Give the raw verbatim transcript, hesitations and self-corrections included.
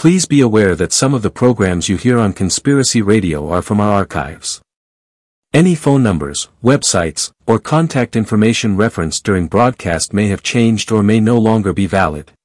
Please be aware that some of the programs you hear on Conspiracy Radio are from our archives. Any phone numbers, websites, or contact information referenced during broadcast may have changed or may no longer be valid.